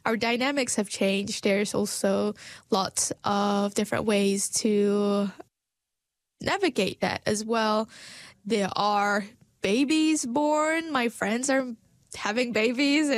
our dynamics have changed. There's also lots of different ways to navigate that as well. There are babies born. My friends are having babies